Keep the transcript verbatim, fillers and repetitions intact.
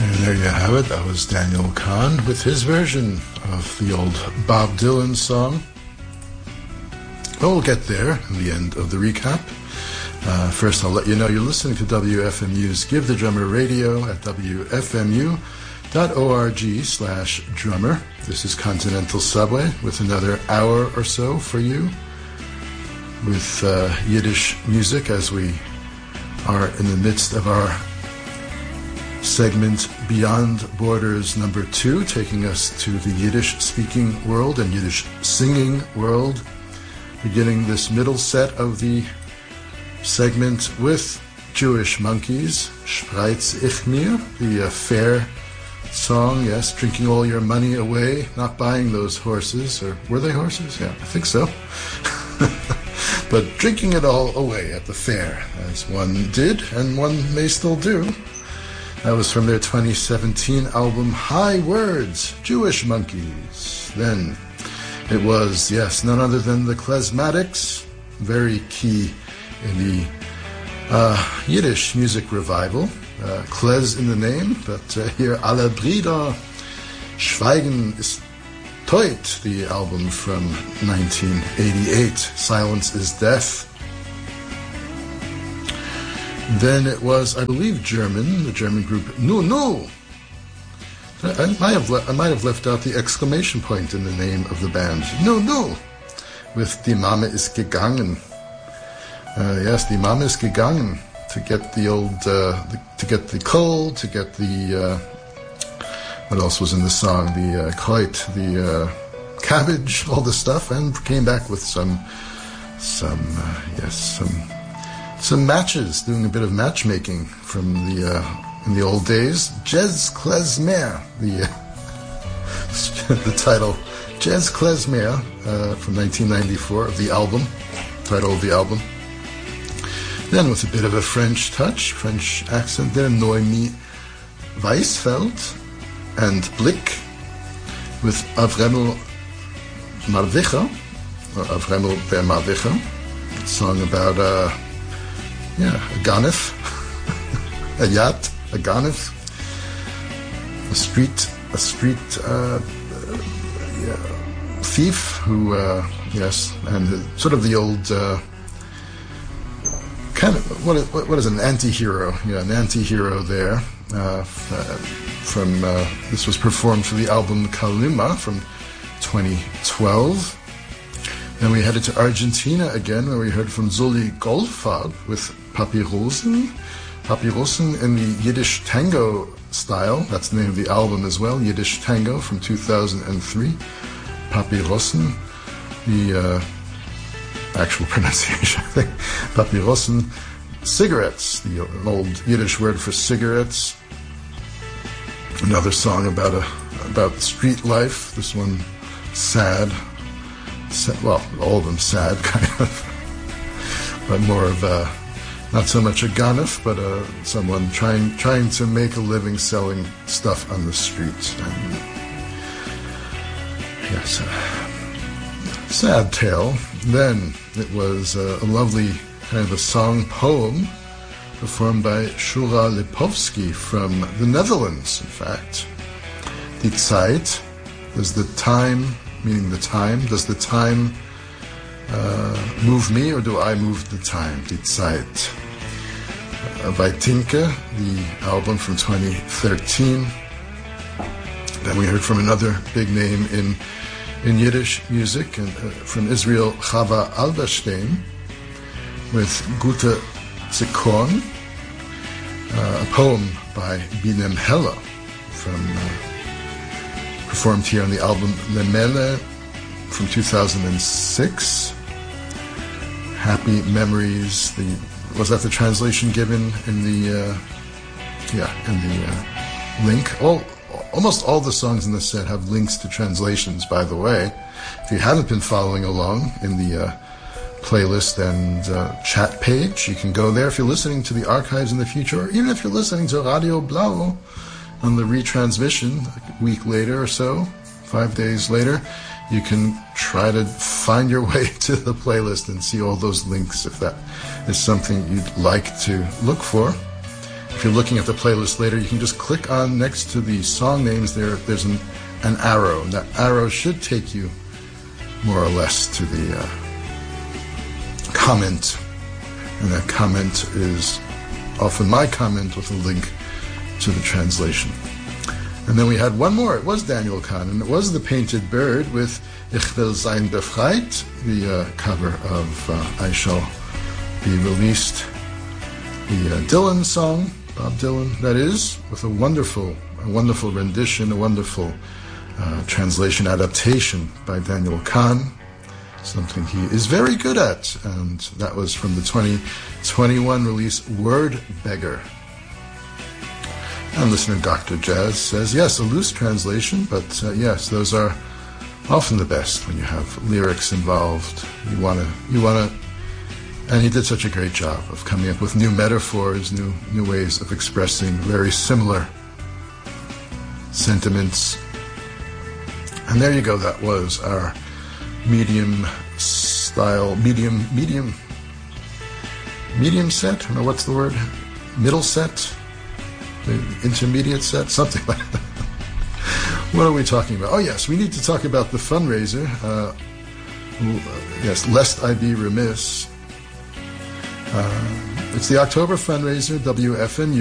And there you have it. That was Daniel Kahn with his version of the old Bob Dylan song. But we'll get there in the end of the recap. Uh, first, I'll let you know you're listening to W F M U's Give the Drummer Radio at W F M U dot org slash drummer. This is Continental Subway with another hour or so for you with uh, Yiddish music as we are in the midst of our segment Beyond Borders number two, taking us to the Yiddish-speaking world and Yiddish-singing world, beginning this middle set of the segment with Jewish Monkeys, Spreiz ich mir, the uh, fair song, yes, drinking all your money away, not buying those horses, or were they horses? Yeah, I think so. But drinking it all away at the fair, as one did, and one may still do. That was from their twenty seventeen album, High Words, Jewish Monkeys. Then it was, yes, none other than the Klezmatics, very key in the uh, Yiddish music revival. Uh, Klez in the name, but uh, here, Alle Brüder Schweigen ist Teut, the album from nineteen eighty-eight, Silence is Death. Then it was, I believe, German, the German group Nu Nu. I might have le- I might have left out the exclamation point in the name of the band. Nu Nu, with Die Mama ist gegangen. Uh, yes, Die Mama ist gegangen to get the old, uh, the, to get the coal, to get the, uh, what else was in the song? The uh, kite, the uh, cabbage, all the stuff, and came back with some, some, uh, yes, some. Some matches, doing a bit of matchmaking from the uh, in the old days. Jazz Klezmer, the uh, the title, Jazz Klezmer uh, from nineteen ninety-four of the album, title of the album. Then with a bit of a French touch, French accent there, Noemi Weisfeld and Blick with Avremel Marvicha, or Avremel Ber Marvicha, a song about uh, Yeah, a ganef, a yacht, a ganef, a street, a street uh, uh, yeah, thief who, uh, yes, and the, sort of the old uh, kind of what what is an anti-hero? Yeah, an anti-hero there. Uh, from uh, this was performed for the album Kalima from twenty twelve. Then we headed to Argentina again, where we heard from Zoli Goldfarb with Papyrosen. Papyrosen in the Yiddish tango style. That's the name of the album as well, Yiddish Tango from two thousand three. Papyrosen, the uh, actual pronunciation, I think. Papyrosen. Cigarettes, the old Yiddish word for cigarettes. Another song about a about street life. This one sad. Well, all of them sad, kind of, but more of a, not so much a ganef, but a, someone trying trying to make a living selling stuff on the streets. And yes, a sad tale. Then it was a, a lovely kind of a song poem performed by Shura Lipovsky from the Netherlands, in fact. Die Zeit is the time, meaning the time. Does the time uh, move me, or do I move the time? Die Zeit. Uh, by Tinke, the album from twenty thirteen. Then we heard from another big name in in Yiddish music, and, uh, from Israel, Chava Alberstein, with Gute Zikorn, uh, a poem by Binem Hella, from uh, performed here on the album Lemele from two thousand six. Happy Memories. The was that the translation given in the uh, yeah in the uh, link? All almost all the songs in this set have links to translations. By the way, if you haven't been following along in the uh, playlist and uh, chat page, you can go there. If you're listening to the archives in the future, or even if you're listening to Radio Blau on the retransmission a week later or so, five days later, you can try to find your way to the playlist and see all those links if that is something you'd like to look for. if you're looking at the playlist later, you can just click on next to the song names there. There's an, an arrow, and that arrow should take you more or less to the uh, comment, and that comment is often my comment with a link to the translation. And then we had one more. It was Daniel Kahn, and it was The Painted Bird with Ich will sein befreit, the uh, cover of uh, I Shall Be Released, the uh, Dylan song, Bob Dylan, that is, with a wonderful, a wonderful rendition, a wonderful uh, translation adaptation by Daniel Kahn, something he is very good at, and that was from the twenty twenty-one release Word Beggar. And listener Doctor Jazz says, yes, a loose translation, but uh, yes, those are often the best when you have lyrics involved. You want to, you want to, and he did such a great job of coming up with new metaphors, new new ways of expressing very similar sentiments. And there you go. That was our medium style, medium, medium, medium set. I don't know what's the word. Middle set. The intermediate set, something like that. What are we talking about? Oh, yes, we need to talk about the fundraiser. Uh, yes, lest I be remiss. Uh, it's the October fundraiser, W F N U.